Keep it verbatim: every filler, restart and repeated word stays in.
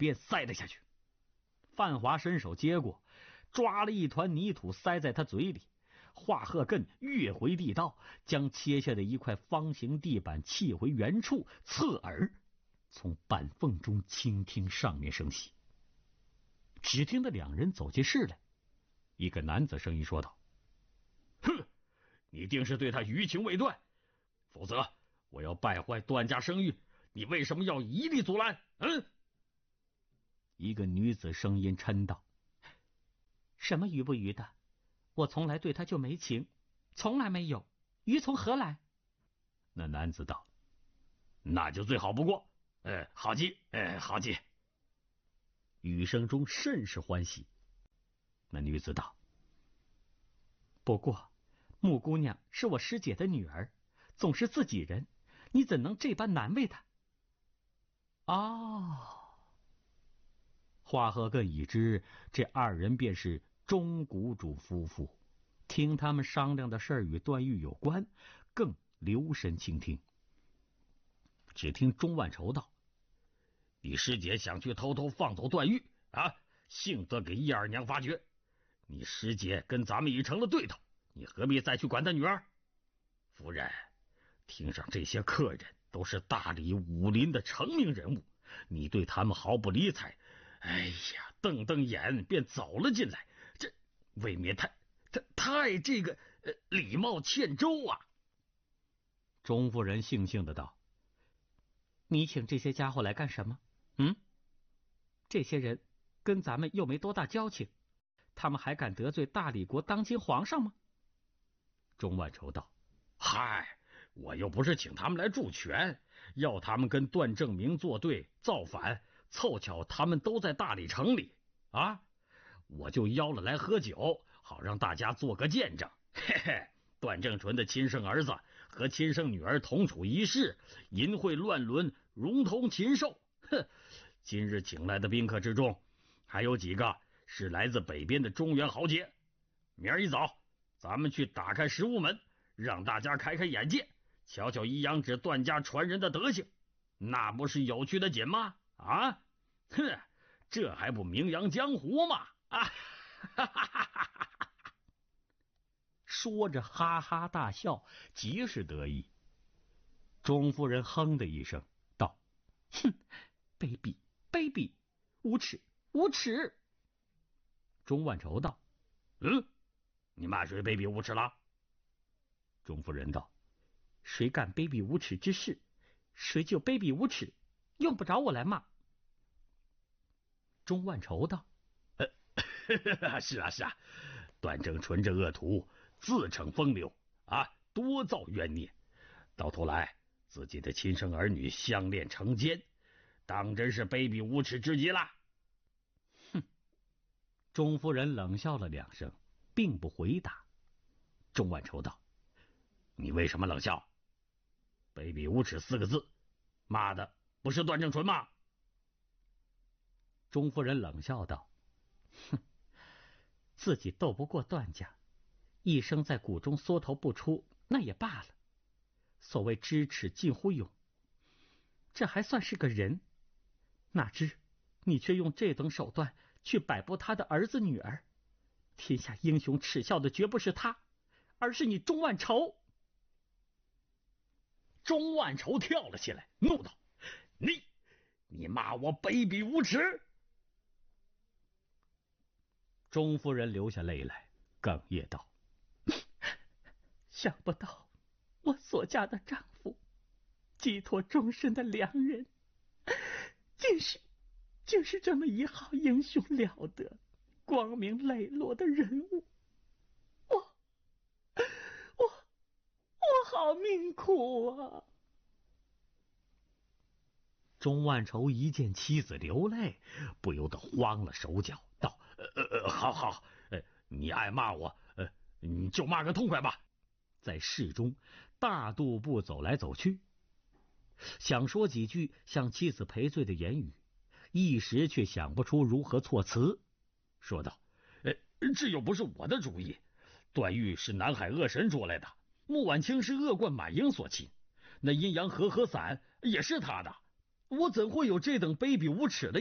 边塞了下去。范华伸手接过，抓了一团泥土塞在他嘴里。华鹤艮跃回地道，将切下的一块方形地板砌回原处，侧耳从板缝中倾听上面声息。只听得两人走进室来，一个男子声音说道：“哼，你定是对他余情未断，否则我要败坏段家声誉，你为什么要一力阻拦？”嗯。一个女子声音嗔道：“什么余不余的？我从来对他就没情，从来没有，余从何来？”那男子道：“那就最好不过，呃，好计，呃，好计。”语声中甚是欢喜。那女子道：“不过穆姑娘是我师姐的女儿，总是自己人，你怎能这般难为她？”哦，华鹤艮已知这二人便是钟谷主夫妇，听他们商量的事儿与段誉有关，更留神倾听。只听钟万筹道：“你师姐想去偷偷放走段誉啊，幸得给叶二娘发觉。你师姐跟咱们已成了对头，你何必再去管他女儿？夫人，厅上这些客人都是大理武林的成名人物，你对他们毫不理睬，哎呀，瞪瞪眼便走了进来，这未免太太太这个呃礼貌欠周啊。”钟夫人悻悻的道：“你请这些家伙来干什么？嗯，这些人跟咱们又没多大交情，他们还敢得罪大理国当今皇上吗？”钟万筹道：“嗨，我又不是请他们来助权，要他们跟段正明作对造反，凑巧他们都在大理城里啊，我就邀了来喝酒，好让大家做个见证。嘿嘿，段正淳的亲生儿子和亲生女儿同处一室，淫秽乱伦，如同禽兽。哼，今日请来的宾客之中，还有几个是来自北边的中原豪杰。明儿一早，咱们去打开食物门，让大家开开眼界，瞧瞧一阳指段家传人的德行，那不是有趣的紧吗？啊，哼，这还不名扬江湖吗？啊，哈哈哈哈哈！”说着哈哈大笑，极是得意。钟夫人哼的一声道：“哼，卑鄙卑鄙，无耻无耻！”钟万筹道：“嗯，你骂谁卑鄙无耻了？”钟夫人道：“谁干卑鄙无耻之事，谁就卑鄙无耻，用不着我来骂。”钟万筹道：“呃，是啊是啊，段正淳这恶徒自逞风流啊，多造冤孽，到头来自己的亲生儿女相恋成奸，当真是卑鄙无耻之极了。”哼！钟夫人冷笑了两声，并不回答。钟万筹道：“你为什么冷笑？卑鄙无耻四个字，骂的不是段正淳吗？”钟夫人冷笑道：“哼，自己斗不过段家，一生在谷中缩头不出，那也罢了。所谓知耻近乎勇，这还算是个人，哪知你却用这等手段去摆布他的儿子女儿，天下英雄耻笑的绝不是他，而是你钟万筹。”钟万筹跳了起来，怒道：“你你骂我卑鄙无耻！”钟夫人流下泪来，哽咽道：“想不到我所嫁的丈夫，寄托终身的良人，竟是竟是这么一号英雄了得、光明磊落的人物。我我我好命苦啊！”钟万筹一见妻子流泪，不由得慌了手脚，道：“呃呃，好好，呃，你爱骂我，呃，你就骂个痛快吧。”在室中大踱步走来走去，想说几句向妻子赔罪的言语，一时却想不出如何措辞，说道：“呃，这又不是我的主意，段誉是南海恶神捉来的，穆婉清是恶贯满盈所擒，那阴阳和合伞也是他的，我怎会有这等卑鄙无耻的